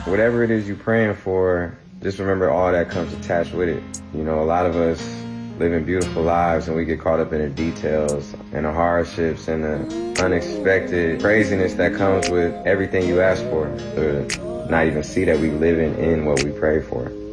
Whatever it is you're praying for, just remember all that comes attached with it. You know, a lot of us living beautiful lives and we get caught up in the details and the hardships and the unexpected craziness that comes with everything you ask for, to not even see that we living in what we pray for.